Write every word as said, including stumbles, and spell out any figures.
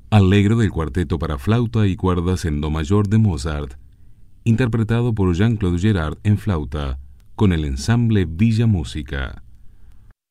Allegro del cuarteto para flauta y cuerdas en do mayor de Mozart, interpretado por Jean-Claude Gerard en flauta, con el ensamble Villa Música.